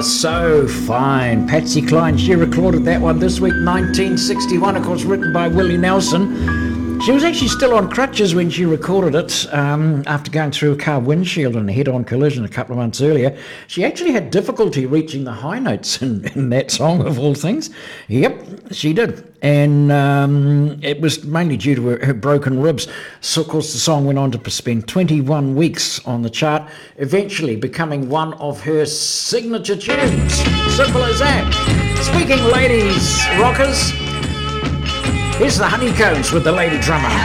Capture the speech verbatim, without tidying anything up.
So Fine. Patsy Cline, she recorded that one this week, nineteen sixty-one, of course, written by Willie Nelson. She was actually still on crutches when she recorded it, um, after going through a car windshield and a head-on collision a couple of months earlier. She actually had difficulty reaching the high notes in, in that song, of all things. Yep, she did. And um, it was mainly due to her, her broken ribs. So, of course, the song went on to spend twenty-one weeks on the chart, eventually becoming one of her signature tunes. Simple as that. Speaking ladies rockers, here's the Honeycombs with the lady drummer.